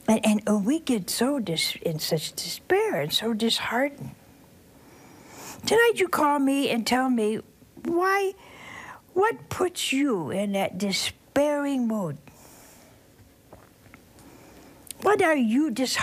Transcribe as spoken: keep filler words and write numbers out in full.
And, and uh, we get so dis- in such despair and so disheartened. Tonight you call me and tell me why, what puts you in that despairing mood? What are you disheartened?